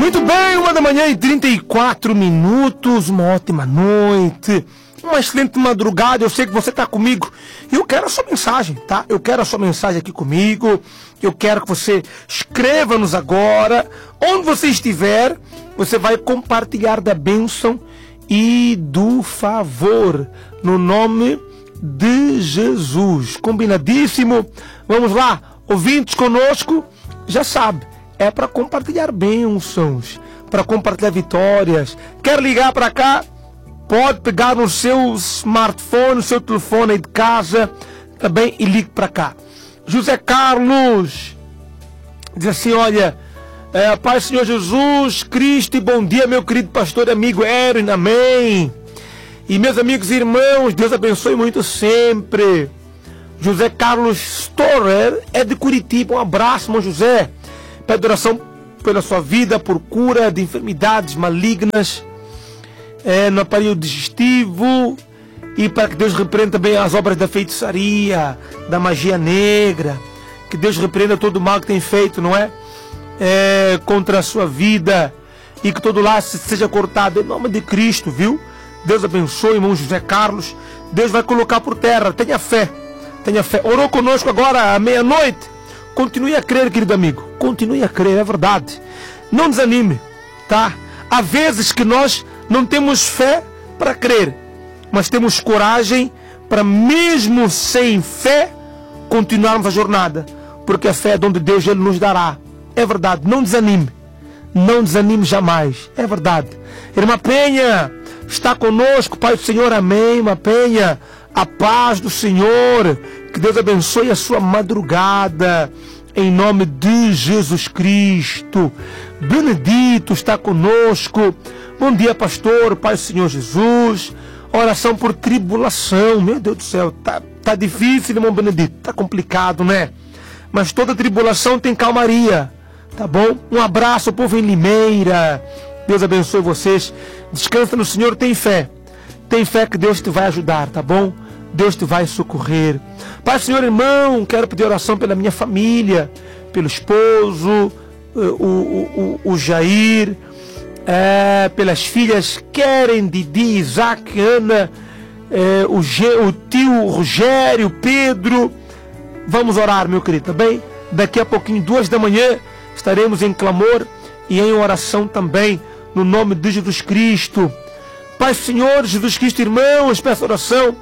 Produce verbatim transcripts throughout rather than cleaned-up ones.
Muito bem, uma da manhã e trinta e quatro minutos, uma ótima noite, uma excelente madrugada. Eu sei que você está comigo e eu quero a sua mensagem, tá? Eu quero a sua mensagem aqui comigo. Eu quero que você escreva-nos agora. Onde você estiver, você vai compartilhar da bênção e do favor, no nome de Jesus. Combinadíssimo? Vamos lá, ouvintes conosco, já sabe, é para compartilhar bênçãos, para compartilhar vitórias. Quer ligar para cá? Pode pegar no seu smartphone, no seu telefone aí de casa também e ligue para cá. José Carlos diz assim, olha, é, Pai Senhor Jesus Cristo, e bom dia, meu querido pastor e amigo Erin, amém. E meus amigos e irmãos, Deus abençoe muito sempre. José Carlos Storer é de Curitiba, um abraço, irmão José. Pede oração pela sua vida, por cura de enfermidades malignas, é, no aparelho digestivo, e para que Deus repreenda também as obras da feitiçaria, da magia negra, que Deus repreenda todo o mal que tem feito, não é? É, contra a sua vida, e que todo laço seja cortado em nome de Cristo, viu? Deus abençoe, irmão José Carlos. Deus vai colocar por terra, tenha fé, tenha fé. Orou conosco agora à meia-noite. Continue a crer, querido amigo, continue a crer, é verdade. Não desanime, tá? Há vezes que nós não temos fé para crer, mas temos coragem para, mesmo sem fé, continuarmos a jornada, porque a fé é dom de Deus, Ele nos dará. É verdade, não desanime, não desanime jamais, é verdade. Irmã Penha está conosco, Pai do Senhor, amém. Irmã Penha, a paz do Senhor, que Deus abençoe a sua madrugada, em nome de Jesus Cristo. Benedito está conosco. Bom dia, pastor, Pai do Senhor Jesus. Oração por tribulação, meu Deus do céu, tá, tá difícil, irmão Benedito, tá complicado, né? Mas toda tribulação tem calmaria, tá bom? Um abraço, povo em Limeira. Deus abençoe vocês. Descansa no Senhor, tem fé. Tem fé que Deus te vai ajudar, tá bom? Deus te vai socorrer. Pai, Senhor, irmão, quero pedir oração pela minha família, pelo esposo, o, o, o, o Jair, é, pelas filhas Keren, Didi, Isaac, Ana, é, o, G, o tio Rogério, Pedro. Vamos orar, meu querido, tá bem? Daqui a pouquinho, duas da manhã, estaremos em clamor e em oração também, no nome de Jesus Cristo. Pai, Senhor, Jesus Cristo, irmãos, peço oração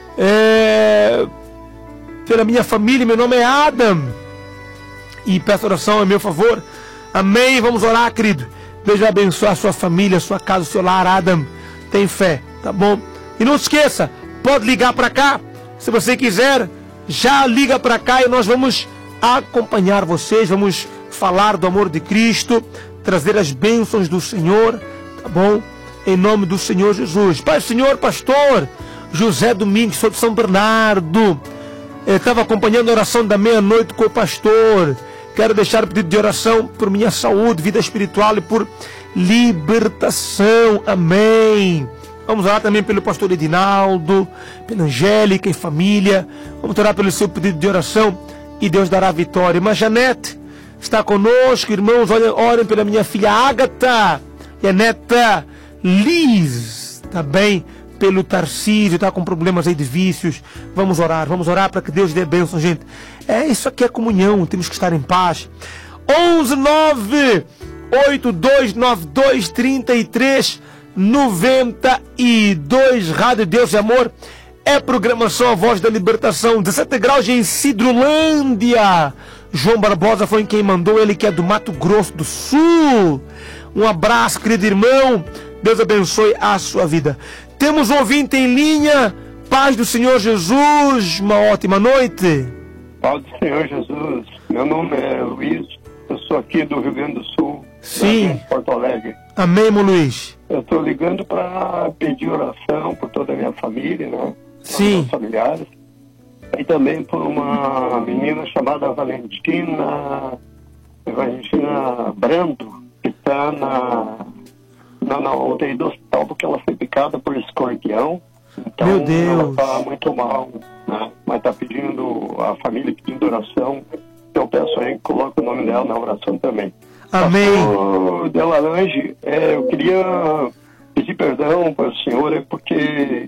É, pela minha família. Meu nome é Adam e peço oração a meu favor, amém. Vamos orar, querido. Deus vai abençoar a sua família, a sua casa, o seu lar. Adam, tem fé, tá bom? E não esqueça, pode ligar para cá, se você quiser, já liga para cá e nós vamos acompanhar vocês, vamos falar do amor de Cristo, trazer as bênçãos do Senhor, tá bom? Em nome do Senhor Jesus. Pai, Senhor, pastor José Domingos, sou de São Bernardo. Eu estava acompanhando a oração da meia-noite com o pastor. Quero deixar o pedido de oração por minha saúde, vida espiritual e por libertação. Amém. Vamos orar também pelo pastor Edinaldo, pela Angélica e família. Vamos orar pelo seu pedido de oração e Deus dará a vitória. Irmã Janete está conosco, irmãos. Orem, orem pela minha filha Ágata e a neta Liz, tá bem? Pelo Tarcísio, está com problemas aí de vícios. Vamos orar, vamos orar para que Deus dê bênção, gente. É, isso aqui é comunhão, temos que estar em paz. onze nove oito dois nove dois três três nove dois, Rádio Deus e Amor, é programação A Voz da Libertação, dezessete graus em Cidrolândia. João Barbosa foi quem mandou, ele que é do Mato Grosso do Sul. Um abraço, querido irmão, Deus abençoe a sua vida. Temos um ouvinte em linha. Paz do Senhor Jesus, uma ótima noite. Paz do Senhor Jesus. Meu nome é Luiz, eu sou aqui do Rio Grande do Sul. Sim. Porto Alegre. Amém, meu Luiz. Eu estou ligando para pedir oração por toda a minha família, né? Sim. Meus familiares. E também por uma menina chamada Valentina, Valentina Brando, que está na... Na, na U T I do hospital, porque ela foi picada por escorpião. Então, meu Deus, ela está muito mal, né? Mas está pedindo, a família pedindo oração. Eu peço aí que coloque o nome dela na oração também. Amém. Pastor Delarange, é, eu queria pedir perdão para o senhor, é porque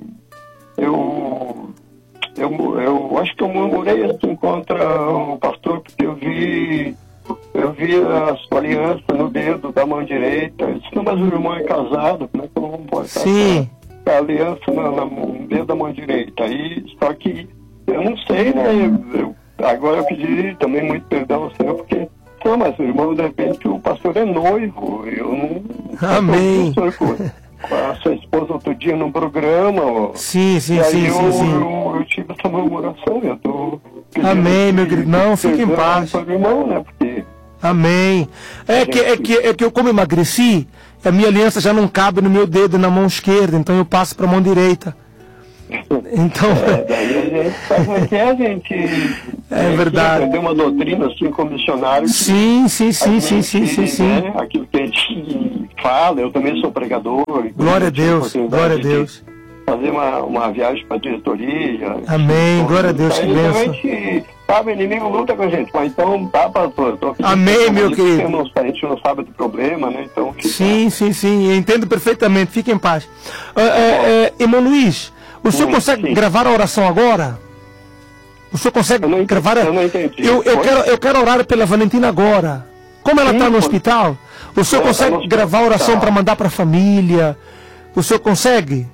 eu, eu, eu acho que eu murmurei assim contra o pastor, porque eu vi, eu vi a sua aliança no dedo da mão direita. Eu disse, não, mas o irmão é casado, como é que eu não vou botar Sim. a, a aliança na, na, no dedo da mão direita? Aí, só que eu não sei, né? Eu, eu, agora eu pedi também muito perdão ao senhor, porque não, mas o irmão, de repente, o pastor é noivo. Eu não. Amém. Eu com, com a sua esposa outro dia num programa. Ó. Sim, sim, e aí sim, eu, sim, sim. Eu, eu tive essa murmuração. Eu tô Amém, meu querido. Não, fique em paz. Para o irmão, né? Porque. Amém. É que, é, que, é que eu, como emagreci, a minha aliança já não cabe no meu dedo, na mão esquerda, então eu passo para a mão direita. Então. É, daí a gente sabe como é que é, a gente. É verdade. Aprender uma doutrina assim como missionário. Sim, sim, sim, sim, sim, sim, sim. Né, aquilo que a gente fala, eu também sou pregador. Glória a Deus, glória a Deus. Fazer uma, uma viagem para a diretoria. Amém, então, glória a Deus, que bênção. A gente, sabe, o inimigo luta com a gente, mas então tá, pastor. Tô Amém, meu querido. Não, a gente não sabe do problema, né? Então, fica... Sim, sim, sim, eu entendo perfeitamente, fique em paz. Uh, é, é, irmão Luiz, o senhor Sim, consegue sim. gravar a oração agora? O senhor consegue eu não entendi, gravar? Eu não entendi. Eu, eu, quero, eu quero orar pela Valentina agora. Como ela está no hospital, o senhor Ela consegue tá no gravar a oração hospital. para mandar para a família? O senhor consegue?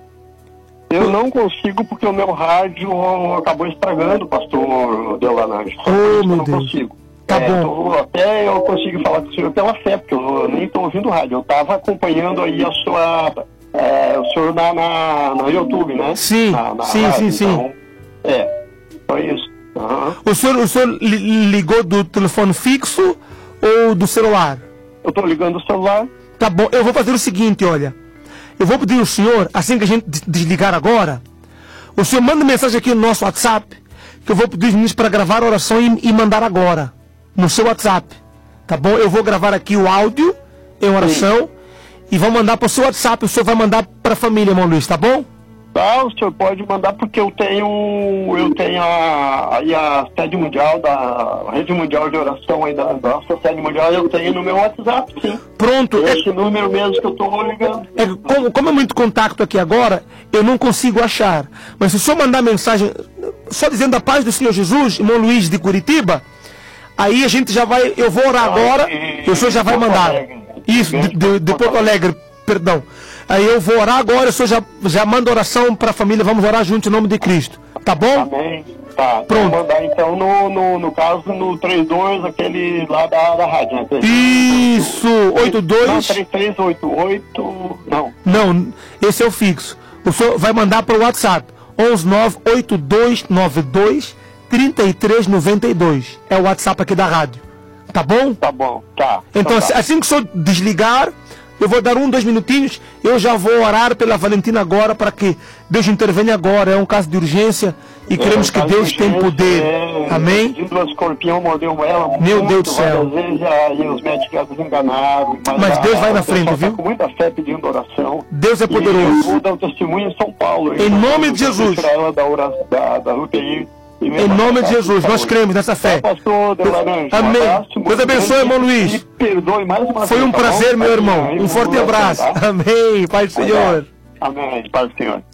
Eu não consigo porque o meu rádio acabou estragando, pastor Delanage. Oh, eu meu não Deus. consigo. Tá É, bom. tô- até eu consigo falar com o senhor pela fé, porque eu nem estou ouvindo rádio. Eu estava acompanhando aí a sua... é, o senhor na, na, no YouTube, né? Sim, Na- na sim, rádio, sim, sim. então, é, foi isso. Aham. O senhor, o senhor li- ligou do telefone fixo ou do celular? Eu estou ligando o celular. Tá bom, eu vou fazer o seguinte, olha. Eu vou pedir ao senhor, assim que a gente des- desligar agora, o senhor manda mensagem aqui no nosso WhatsApp, que eu vou pedir os meninos para gravar a oração e, e mandar agora, no seu WhatsApp. Tá bom? Eu vou gravar aqui o áudio em oração e vou mandar para o seu WhatsApp. O senhor vai mandar para a família, irmão Luiz, tá bom? Tá, o senhor pode mandar porque eu tenho eu tenho a, aí a sede mundial da a rede mundial de oração aí da nossa sede mundial, eu tenho no meu WhatsApp, sim. Pronto. É, Esse número mesmo que eu estou ligando. é, como, como é muito contato aqui agora, eu não consigo achar. Mas se o senhor mandar mensagem, só dizendo a paz do Senhor Jesus, irmão Luiz de Curitiba, aí a gente já vai, eu vou orar agora e o senhor já vai mandar. Isso, de, de, de Porto Alegre, perdão. Aí eu vou orar agora, o senhor já, já manda oração para a família, vamos orar junto em nome de Cristo. Tá bom? Amém. Tá, Pronto. vou mandar então no, no, no caso no trinta e dois, aquele lá da, da rádio, né? Isso, oito Não, dois. trinta e três oitenta e oito, não. Não, esse é o fixo. O senhor vai mandar para o WhatsApp. onze nove oito dois nove dois três três nove dois. É o WhatsApp aqui da rádio. Tá bom? Tá bom, tá. Então, tá. assim que o senhor desligar, eu vou dar um, dois minutinhos, eu já vou orar pela Valentina agora, para que Deus intervenha agora. É um caso de urgência e queremos que Deus tem poder. Amém? O escorpião mordeu ela. Meu muito, Deus do céu. Várias vezes aí os médicos enganaram. Mas Deus vai na a pessoa frente, tá viu? com muita fé pedindo oração. Deus é E eu poderoso. vou dar um testemunho em São Paulo. Em nome de Jesus. Tirar ela da, oração, da, da U T I. Em nome de Jesus, nós cremos nessa fé. Pastor de Laranja, um Amém. abraço, Deus abençoe, irmão Luiz. Me perdoe mais uma Foi vez, um tá prazer, bom? meu irmão. Aí, Um forte vamos abraço. lá, tá? Amém. Pai do Senhor. Amém. Pai do Senhor.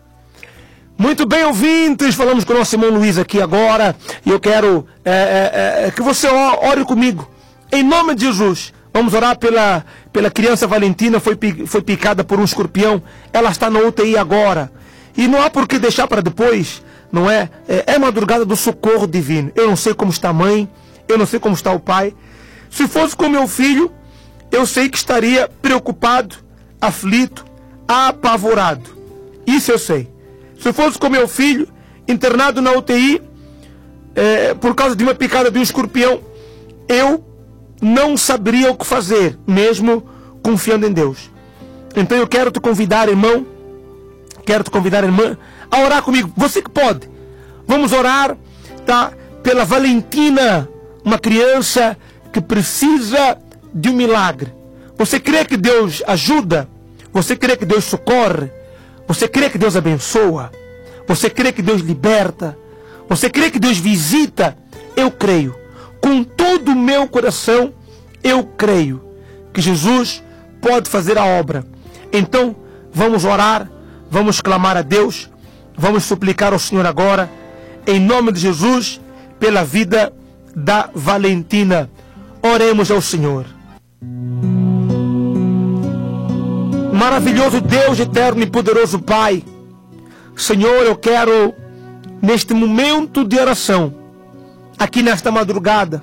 Muito bem, ouvintes, falamos com o nosso irmão Luiz aqui agora, e eu quero é, é, é, que você ore comigo, em nome de Jesus. Vamos orar pela, pela criança Valentina, foi, foi picada por um escorpião, ela está na U T I agora, e não há por que deixar para depois, não é? É, é madrugada do socorro divino. Eu não sei como está a mãe, eu não sei como está o pai. Se fosse com meu filho, eu sei que estaria preocupado, aflito, apavorado, isso eu sei. Se fosse com meu filho, internado na U T I, é, por causa de uma picada de um escorpião, eu não saberia o que fazer, mesmo confiando em Deus. Então eu quero te convidar, irmão, quero te convidar, irmã, a orar comigo. Você que pode. Vamos orar, tá? Pela Valentina, uma criança que precisa de um milagre. Você crê que Deus ajuda? Você crê que Deus socorre? Você crê que Deus abençoa? Você crê que Deus liberta? Você crê que Deus visita? Eu creio. Com todo o meu coração, Eu creio que Jesus pode fazer a obra. Então, vamos orar, vamos clamar a Deus, vamos suplicar ao Senhor agora, em nome de Jesus, pela vida da Valentina. Oremos ao Senhor. Maravilhoso Deus, eterno e poderoso Pai, Senhor, eu quero, neste momento de oração, aqui nesta madrugada,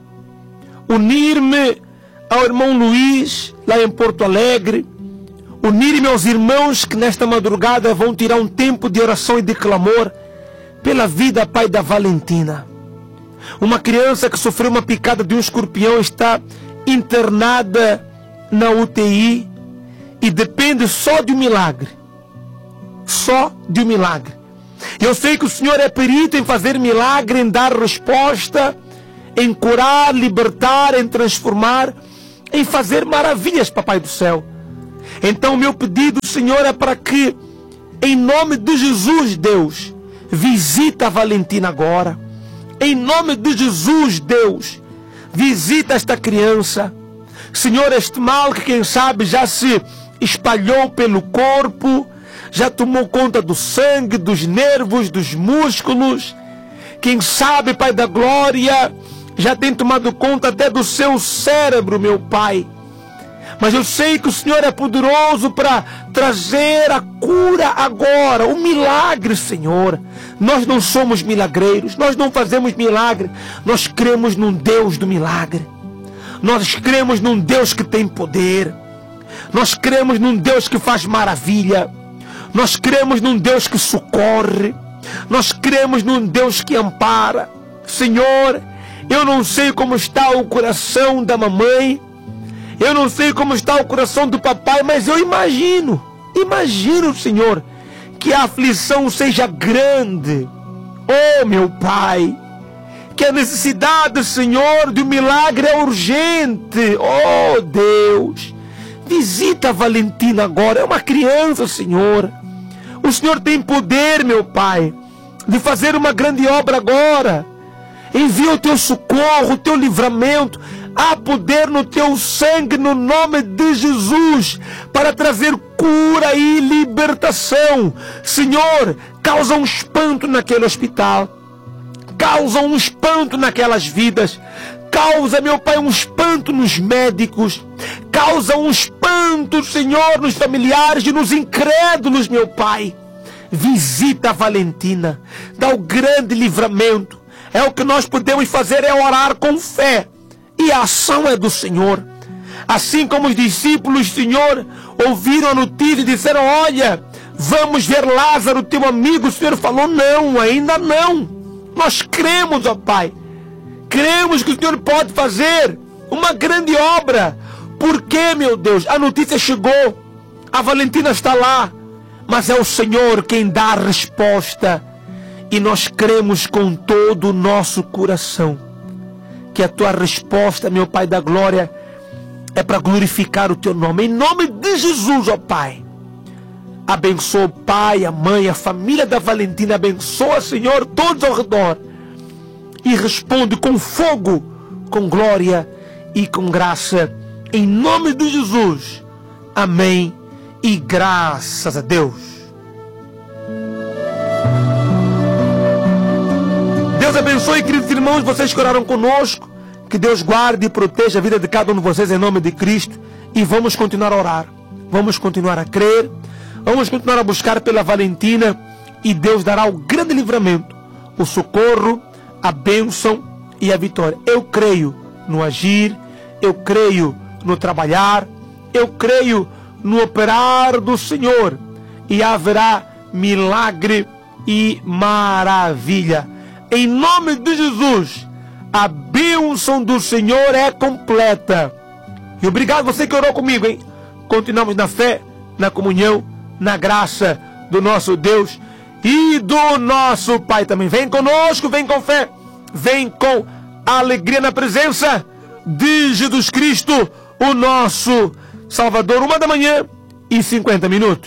unir-me ao irmão Luiz, lá em Porto Alegre, unir-me aos irmãos que nesta madrugada vão tirar um tempo de oração e de clamor pela vida, Pai, da Valentina. Uma criança que sofreu uma picada de um escorpião está internada na U T I e depende só de um milagre. Só de um milagre. Eu sei que o Senhor é perito em fazer milagre, em dar resposta, em curar, libertar, em transformar, em fazer maravilhas, Papai do céu. Então o meu pedido, Senhor, é para que, em nome de Jesus, Deus, visita a Valentina agora. Em nome de Jesus, Deus, visita esta criança. Senhor, este mal que quem sabe já se espalhou pelo corpo, já tomou conta do sangue, dos nervos, dos músculos. Quem sabe, Pai da glória, já tem tomado conta até do seu cérebro, meu Pai. Mas eu sei que o Senhor é poderoso para trazer a cura agora, o milagre, Senhor. Nós não somos milagreiros, nós não fazemos milagre, nós cremos num Deus do milagre. Nós cremos num Deus que tem poder. Nós cremos num Deus que faz maravilha. Nós cremos num Deus que socorre. Nós cremos num Deus que ampara. Senhor, eu não sei como está o coração da mamãe. Eu não sei como está o coração do papai, mas eu imagino, imagino, Senhor, que a aflição seja grande. Oh, meu Pai, que a necessidade, Senhor, de um milagre é urgente. Oh, Deus, visita a Valentina agora, é uma criança, Senhor. O Senhor tem poder, meu Pai, de fazer uma grande obra agora. Envia o teu socorro, o teu livramento. Há poder no teu sangue, no nome de Jesus, para trazer cura e libertação. Senhor, causa um espanto naquele hospital. Causa um espanto naquelas vidas. Causa, meu Pai, um espanto nos médicos. Causa um espanto, Senhor, nos familiares e nos incrédulos, meu Pai. Visita a Valentina. Dá o grande livramento. É o que nós podemos fazer, é orar com fé. E a ação é do Senhor. Assim como os discípulos, Senhor, ouviram a notícia e disseram: olha, vamos ver Lázaro, teu amigo. O Senhor falou: não, ainda não. Nós cremos, ó Pai. Cremos que o Senhor pode fazer uma grande obra. Porque, meu Deus, a notícia chegou. A Valentina está lá. Mas é o Senhor quem dá a resposta. E nós cremos com todo o nosso coração que a tua resposta, meu Pai da glória, é para glorificar o teu nome. Em nome de Jesus, ó Pai. Abençoa o pai, a mãe, a família da Valentina. Abençoa, Senhor, todos ao redor. E responde com fogo, com glória e com graça. Em nome de Jesus. Amém. E graças a Deus. Deus abençoe, queridos irmãos, vocês que oraram conosco. Que Deus guarde e proteja a vida de cada um de vocês em nome de Cristo. E vamos continuar a orar. Vamos continuar a crer. Vamos continuar a buscar pela Valentina. E Deus dará o grande livramento, o socorro, a bênção e a vitória. Eu creio no agir. Eu creio no trabalhar. Eu creio no operar do Senhor. E haverá milagre e maravilha. Em nome de Jesus, a bênção do Senhor é completa. E obrigado você que orou comigo, hein? Continuamos na fé, na comunhão, na graça do nosso Deus e do nosso Pai também. Vem conosco, vem com fé, vem com alegria na presença de Jesus Cristo, o nosso Salvador. Uma da manhã e cinquenta minutos.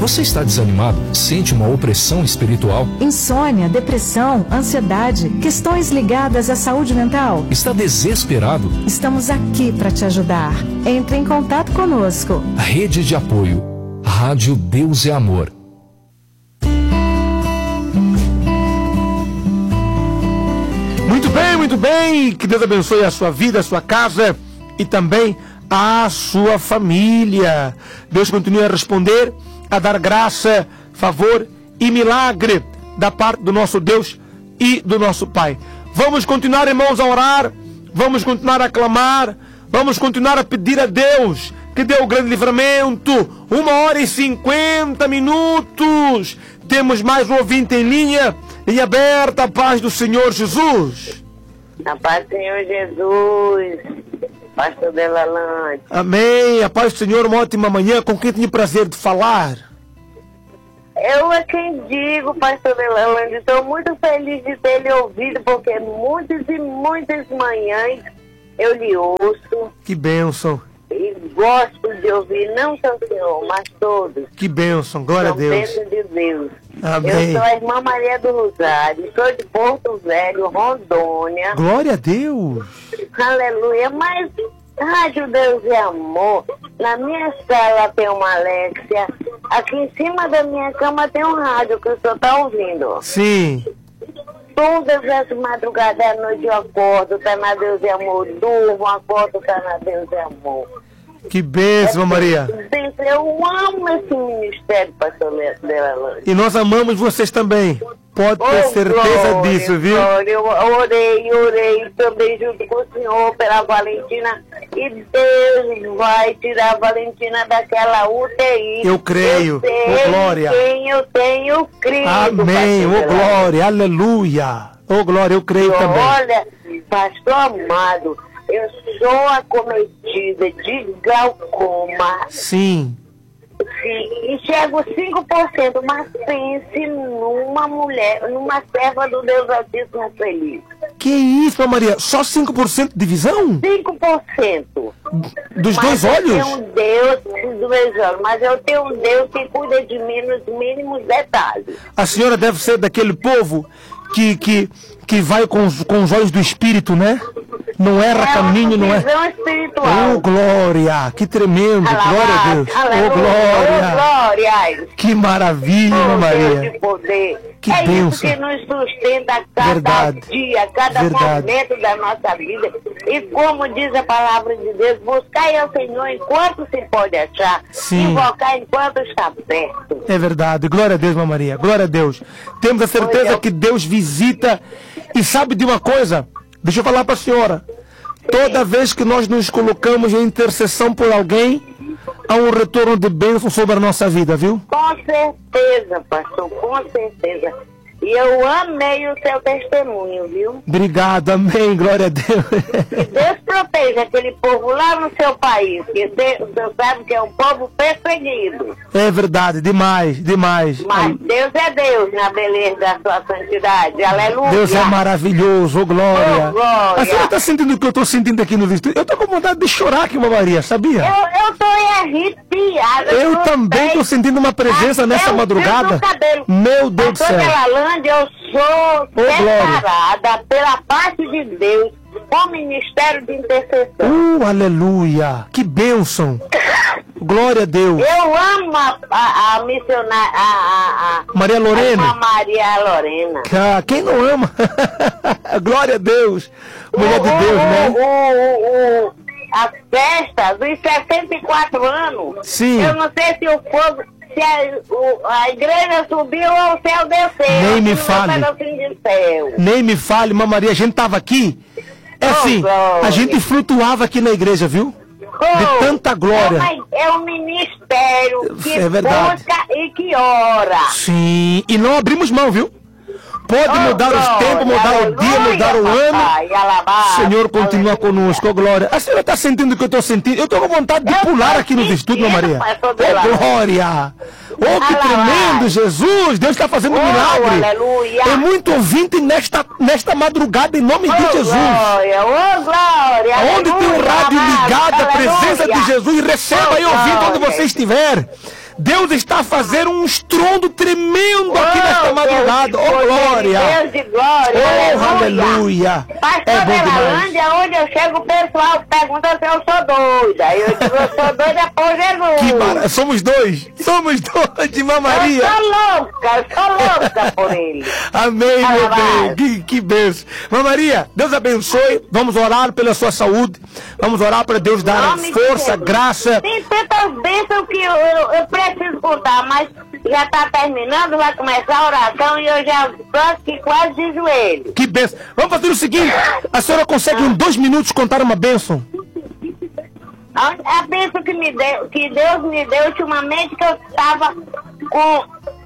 Você está desanimado? Sente uma opressão espiritual? Insônia, depressão, ansiedade, questões ligadas à saúde mental? Está desesperado? Estamos aqui para te ajudar. Entre em contato conosco. Rede de apoio. Rádio Deus é Amor. Muito bem, muito bem. Que Deus abençoe a sua vida, a sua casa e também a sua família. Deus continue a responder, a dar graça, favor e milagre da parte do nosso Deus e do nosso Pai. Vamos continuar, irmãos, a orar. Vamos continuar a clamar. Vamos continuar a pedir a Deus que dê o grande livramento. Uma hora e cinquenta minutos. Temos mais um ouvinte em linha. Linha aberta, a paz do Senhor Jesus. A paz do Senhor Jesus. Pastor Delalande. Amém. A paz do Senhor, uma ótima manhã. Com quem tenho o prazer de falar? Eu é quem digo, Pastor Delalande. Estou muito feliz de ter lhe ouvido, porque muitas e muitas manhãs eu lhe ouço. Que bênção. E gosto de ouvir, não só o Senhor, mas todos. Que bênção. Glória a Deus. Bênção de Deus. Amém. Eu sou a irmã Maria do Rosário. Sou de Porto Velho, Rondônia. Glória a Deus. Aleluia. Mas Rádio Deus é Amor. Na minha sala tem uma Alexia. Aqui em cima da minha cama tem um rádio que o senhor está ouvindo. Sim. Todas as madrugadas da noite eu acordo, tá na Deus é Amor. Durmo, acordo, tá na Deus é Amor. Que bênção, Maria. Eu amo esse ministério, pastor Delalande. E nós amamos vocês também. Pode ter Oh, certeza glória, disso, viu? glória. Eu orei, orei também junto com o Senhor pela Valentina. E Deus vai tirar a Valentina daquela U T I. Eu creio. Eu sei Oh, glória. quem eu tenho crido. Amém. pastor Oh, Delalande. glória. Aleluia. Oh, glória. Eu creio também. Olha, pastor amado, eu sou acometida de glaucoma. Sim. Sim, enxergo cinco por cento, mas pense numa mulher, numa serva do Deus Altíssimo feliz. Que isso, Maria? Só cinco por cento de visão? cinco por cento. Dos Mas dois eu olhos? tenho um Deus, dos dois olhos, mas eu tenho um Deus que cuida de mim nos mínimos detalhes. A senhora deve ser daquele povo que, que, que vai com os, com os olhos do Espírito, né? Não erra É caminho, uma não é? visão espiritual. Oh, glória! Que tremendo! Alabá, Glória a Deus! aleluia, Oh, glória! oh, glória! Que maravilha, Oh, Deus Maria! de poder. Que é bênção. isso que nos sustenta cada Verdade. dia, cada Verdade. momento da nossa vida. E como diz a palavra de Deus, buscai ao Senhor enquanto se pode achar, Sim. invocar enquanto está perto. É verdade. Glória a Deus, Mamãe Maria. Glória a Deus. Temos a certeza Olha. que Deus visita. E sabe de uma coisa? Deixa eu falar para a senhora. Toda vez que nós nos colocamos em intercessão por alguém, há um retorno de bênção sobre a nossa vida, viu? Com certeza, pastor, com certeza. E eu amei o seu testemunho, viu? Obrigado, amém, glória a Deus. Que Deus proteja aquele povo lá no seu país, que de- o senhor sabe que é um povo perseguido. É verdade, demais, demais. Mas Deus é Deus na beleza da sua santidade. Aleluia. Deus é maravilhoso, oh glória. Oh, glória. A senhora está sentindo o que eu estou sentindo aqui no estúdio? Eu estou com vontade de chorar aqui, Mamãe Maria, sabia? Eu, eu tô arrepiada. Eu tô também estou bem. sentindo uma presença Até nessa o madrugada. fio do cabelo. Meu Deus do Pastor céu. Delalande, eu sou glória. separada pela parte de Deus com o ministério de intercessão. Uh, aleluia. Que bênção. Glória a Deus. Eu amo a, a, a missionária, a, a, a, Maria a Lorena. irmã Maria Lorena. Ah, quem não ama? Glória a Deus. Mulher de O- Deus, o- né? o- o- a festa dos sessenta e quatro anos. Sim. Eu não sei se o fogo, se a, o- a igreja subiu ou o céu desceu. Nem me Aqui no fale. pedacinho de céu. Nem me fale, Mamãe Maria, a gente tava aqui. É Oh, assim, glória. a gente flutuava aqui na igreja, viu? Oh, tanta glória. É, uma- é um ministério que É verdade. busca e que ora. Sim, e não abrimos mão, viu? Pode Oh, mudar os glória, tempos, mudar o dia, aleluia, mudar o ano. papai, alabado, O Senhor continua aleluia. conosco, oh, glória. A senhora está sentindo o que eu estou sentindo? Eu estou com vontade de Eu pular tô aqui nos estúdios, sentindo, Maria. pastor Oh, Delano. glória! Oh, que Alabado. tremendo, Jesus! Deus está fazendo um Oh, milagre. aleluia. É muito ouvinte nesta, nesta madrugada, em nome de Oh, Jesus. glória, oh, glória. Onde tem um aleluia, rádio amado, ligado à presença aleluia. de Jesus, receba aí Oh, ouvindo onde glória. você estiver. Deus está fazendo um estrondo tremendo aqui nesta madrugada. Oh, glória! Deus de glória! Oh, aleluia! Pastor É bom demais. Belândia, onde eu chego, o pessoal pergunta se eu sou doida. Eu digo, eu sou doida por Jesus. Que mara... Somos dois! Somos dois de Irmã Maria! Eu sou louca, eu sou louca por ele. Amém, meu Parabéns. bem! Que, que bênção! Irmã Maria, Deus abençoe. Vamos orar pela sua saúde. Vamos orar para Deus dar Nome de força, Jesus. graça. Tem tantas bênçãos que eu, eu, eu preciso contar, mas já está terminando, vai começar a oração e eu já estou aqui quase de joelho. Que bênção! Vamos fazer o seguinte: a senhora consegue em dois minutos contar uma bênção? A, a bênção que, me deu, que Deus me deu ultimamente, que eu estava com,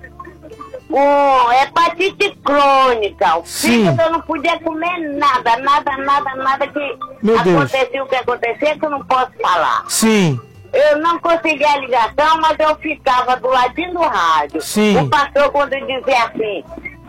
com hepatite crônica. O Sim. fígado, eu não podia comer nada, nada, nada, nada que Meu Deus. acontecia o que acontecia, que eu não posso falar. Sim. Eu não conseguia a ligação, mas eu ficava do ladinho do rádio. Sim. O pastor, quando dizia assim,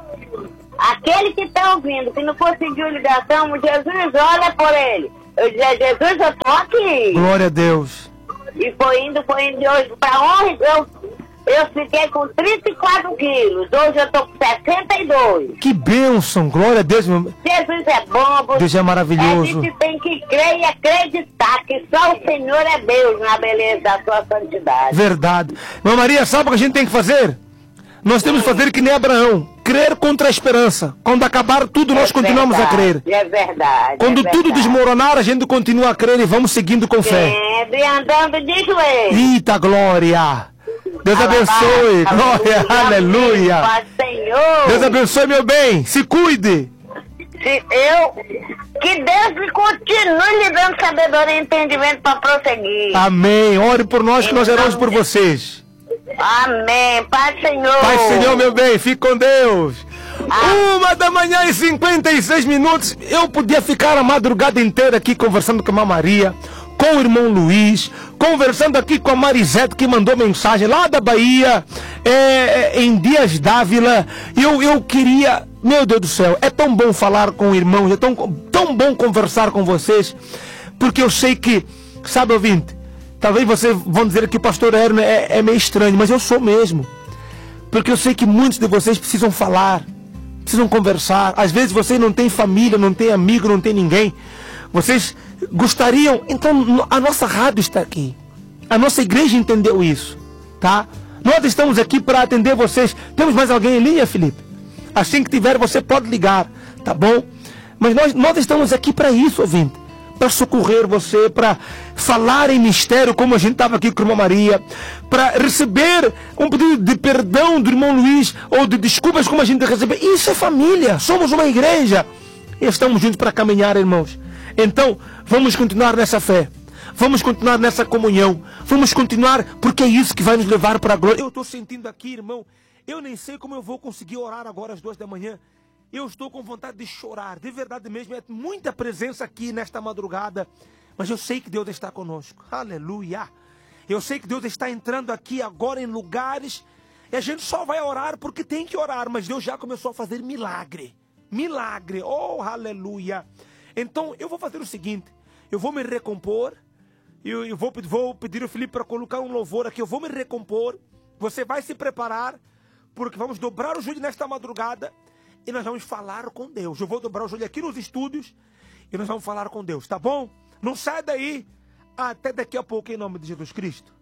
aquele que está ouvindo, que não conseguiu ligação, Jesus, olha por ele. Eu dizia, Jesus, eu tô aqui. Glória a Deus. E foi indo, foi indo de hoje para onde? Eu, eu fiquei com trinta e quatro quilos. Hoje eu tô com sessenta e dois. Que bênção! Glória a Deus, meu... Jesus é bom. Deus é maravilhoso. A gente tem que crer e acreditar que só o Senhor é Deus na beleza da sua santidade. Verdade. Irmã Maria, sabe o que a gente tem que fazer? Nós temos que fazer que nem Abraão. Crer contra a esperança. Quando acabar tudo, nós É continuamos verdade, a crer. É verdade. Quando é tudo verdade. desmoronar, a gente continua a crer e vamos seguindo com fé. Sempre andando de joelho. Eita, glória! Deus abençoe! Glória, aleluia! Paz, Senhor. Deus abençoe, meu bem! Se cuide! Se eu, que Deus me continue lhe dando sabedoria e entendimento para prosseguir. Amém! Ore por nós que nós oramos por vocês. Amém. Paz, Senhor. Pai Senhor, meu bem, fique com Deus. Uma da manhã e cinquenta e seis minutos. Eu podia ficar a madrugada inteira aqui conversando com a Irmã Maria, com o irmão Luiz, conversando aqui com a Marisete, que mandou mensagem lá da Bahia, é, em Dias Dávila. Eu, eu queria, meu Deus do céu, é tão bom falar com irmãos, é tão, tão bom conversar com vocês, porque eu sei que, sabe, ouvinte, talvez vocês vão dizer que o pastor Herno é, é meio estranho, mas eu sou mesmo. Porque eu sei que muitos de vocês precisam falar, precisam conversar. Às vezes vocês não têm família, não têm amigo, não têm ninguém. Vocês gostariam... Então a nossa rádio está aqui. A nossa igreja entendeu isso, tá? Nós estamos aqui para atender vocês. Temos mais alguém em linha, Felipe? Assim que tiver, você pode ligar, tá bom? Mas nós, nós estamos aqui para isso, ouvinte. Para socorrer você, para falar em mistério, como a gente estava aqui com a Irmã Maria, para receber um pedido de perdão do irmão Luiz, ou de desculpas, como a gente recebe. Isso é família, somos uma igreja. E estamos juntos para caminhar, irmãos. Então, vamos continuar nessa fé. Vamos continuar nessa comunhão. Vamos continuar, porque é isso que vai nos levar para a glória. Eu estou sentindo aqui, irmão, eu nem sei como eu vou conseguir orar agora às duas da manhã. Eu estou com vontade de chorar, de verdade mesmo, é muita presença aqui nesta madrugada, mas eu sei que Deus está conosco, aleluia. Eu sei que Deus está entrando aqui agora em lugares, e a gente só vai orar porque tem que orar, mas Deus já começou a fazer milagre, milagre, oh aleluia. Então eu vou fazer o seguinte, eu vou me recompor, eu, eu vou, vou pedir ao Felipe para colocar um louvor aqui, eu vou me recompor, você vai se preparar, porque vamos dobrar o joelho nesta madrugada, e nós vamos falar com Deus. Eu vou dobrar o joelho aqui nos estúdios e nós vamos falar com Deus, tá bom? Não sai daí. Até daqui a pouco, em nome de Jesus Cristo.